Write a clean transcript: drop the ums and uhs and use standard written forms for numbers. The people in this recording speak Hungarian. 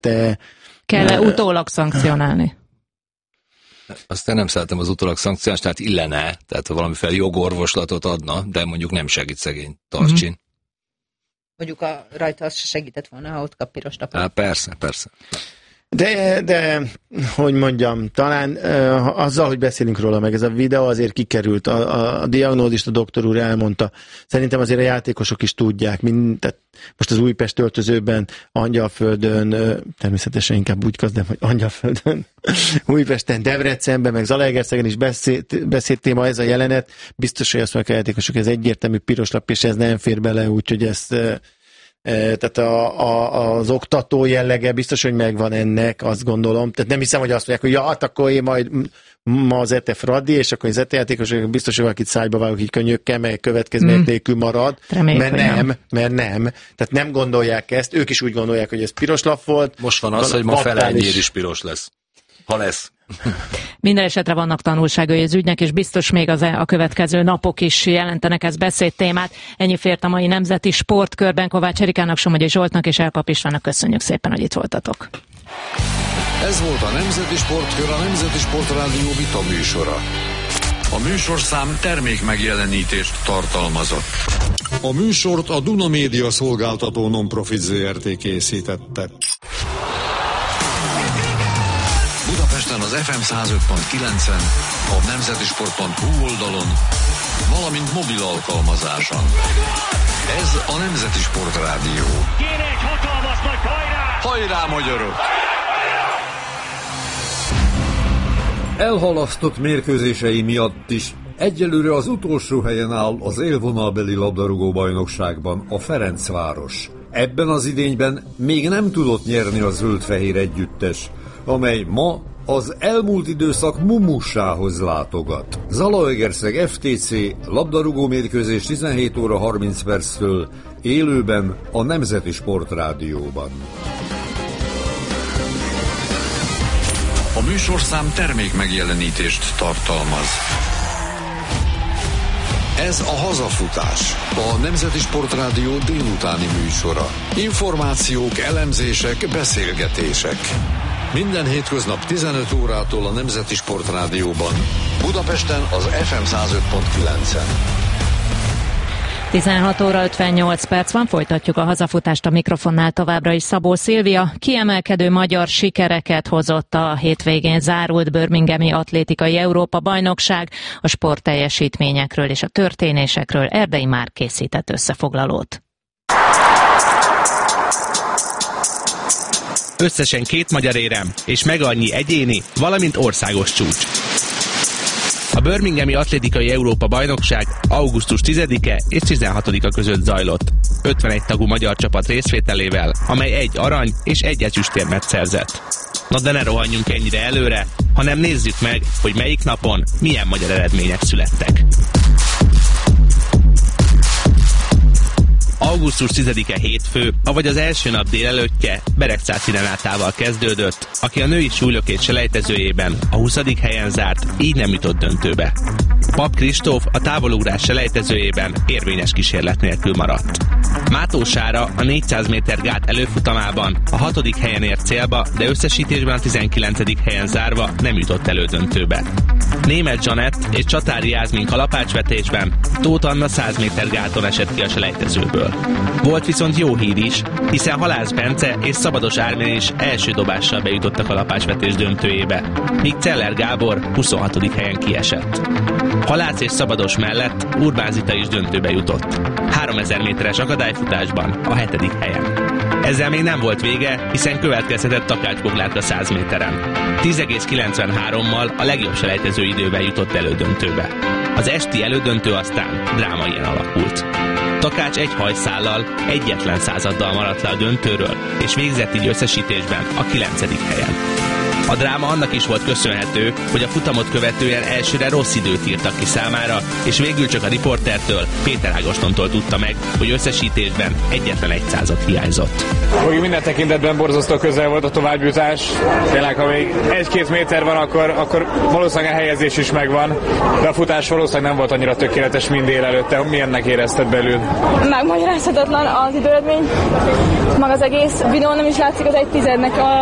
tette. Kell-e utólag szankcionálni? Aztán nem szeretem az utólag szankcionálást, tehát illene, tehát ha valamiféle jogorvoslatot adna, de mondjuk nem segít szegény Tarcsin. Mondjuk rajta az segített volna, ha ott kap piros lapot. Persze. De, hogy mondjam, talán azzal, hogy beszélünk róla, meg ez a videó azért kikerült, a diagnózist a doktor úr elmondta. Szerintem azért a játékosok is tudják, tehát most az Újpest öltözőben, Angyalföldön, természetesen inkább úgy kezdem, hogy Angyalföldön, Újpesten, Debrecenben, meg Zalaegerszegen is beszélt téma ez a jelenet. Biztos, hogy azt mondják a játékosok, ez egyértelmű piros lap, és ez nem fér bele, úgyhogy ezt... Tehát az oktató jellege biztos, hogy megvan ennek, azt gondolom. Tehát nem hiszem, hogy azt mondják, hogy hát akkor én majd ma az ETF Radi, és akkor az ETF játékosok biztos, hogy valakit szájba vágok így könnyökkel, meg következmények nélkül marad. Mert nem. Tehát nem gondolják ezt. Ők is úgy gondolják, hogy ez piros lap volt. Most van az, hogy ma Ferenyér is piros lesz. Ha lesz. Minden esetre vannak tanulságai az ügynek, és biztos még a következő napok is jelentenek ez beszédtémát. Ennyi fért a mai Nemzeti Sportkörben. Kovács Erikának, Somogyi Zsoltnak és Elpap Istvánnak köszönjük szépen, hogy itt voltatok. Ez volt a Nemzeti Sportkör, a Nemzeti Sportrádió vita műsora. A műsorszám termék megjelenítést tartalmazott. A műsort a Duna Média szolgáltató non-profit ZRT készítette. Budapesten az FM 105.9-en, a nemzetisport.hu oldalon, valamint mobil alkalmazáson. Ez a Nemzeti Sportrádió. Kéne egy hatalmas nagy hajrá! Hajrá, magyarok! Elhalasztott mérkőzései miatt is egyelőre az utolsó helyen áll az élvonalbeli labdarúgó bajnokságban a Ferencváros. Ebben az idényben még nem tudott nyerni a zöld-fehér együttes, amely ma az elmúlt időszak mumussához látogat. Zalaegerszeg FTC labdarúgó mérkőzés 17 óra 30 perctől élőben a Nemzeti Sportrádióban. A műsorszám termék megjelenítést tartalmaz. Ez a hazafutás, a Nemzeti Sportrádió délutáni műsora. Információk, elemzések, beszélgetések. Minden hétköznap 15 órától a Nemzeti Sportrádióban. Budapesten az FM 105.9-en. 16 óra 58 perc van, folytatjuk a hazafutást, a mikrofonnál továbbra is Szabó Szilvia. Kiemelkedő magyar sikereket hozott a hétvégén zárult birminghami atlétikai Európa-bajnokság. A sportteljesítményekről és a történésekről Erdei Márk készített összefoglalót. Összesen 2 magyar érem, és meg annyi egyéni, valamint országos csúcs. A birminghami atlétikai Európa-bajnokság augusztus 10-e és 16-a között zajlott. 51 tagú magyar csapat részvételével, amely 1 arany és 1 ezüstérmet szerzett. Na de ne rohanjunk ennyire előre, hanem nézzük meg, hogy melyik napon milyen magyar eredmények születtek. Augusztus 10-e hétfő, avagy az első nap délelőttje Beregszáci Renátával kezdődött, aki a női súlylökés selejtezőjében a 20. helyen zárt, így nem jutott döntőbe. Pap Kristóf a távolugrás selejtezőjében érvényes kísérlet nélkül maradt. Mátó Sára a 400 méter gát előfutamában a 6. helyen ért célba, de összesítésben a 19. helyen zárva nem jutott elődöntőbe. Németh Zsanett és Csatári Jászmin kalapácsvetésben, Tóth Anna 100 méter gáton esett ki a selejtezőből. Volt viszont jó hír is, hiszen Halász Bence és Szabados Ármin is első dobással bejutott a kalapácsvetés döntőjébe, míg Celler Gábor 26. helyen kiesett. Halász és Szabados mellett Urbán Zita is döntőbe jutott. 3000 méteres akadályfutásban a 7. helyen. Ezzel még nem volt vége, hiszen következhetett Takács Boglárka 100 méteren. 10,93-mal a legjobb selejtező idővel jutott elődöntőbe. Az esti elődöntő aztán drámaian alakult. Takács egy hajszállal, egyetlen századdal maradt le a döntőről, és végzett így összesítésben a 9. helyen. A dráma annak is volt köszönhető, hogy a futamot követően elsőre rossz időt írtak ki számára, és végül csak a riportertől, Péter Ágostontól tudta meg, hogy összesítésben egyetlen 1 század hiányzott. Minden tekintetben borzasztó közel volt a továbbjutás. Tényleg, ha még 1-2 méter van, akkor valószínűleg a helyezés is megvan, de a futás valószínűleg nem volt annyira tökéletes, mint délelőtt. Milyennek érezted belül? Megmagyarázhatatlan az időeredmény. Maga az egész videón nem is látszik az 1/10-nek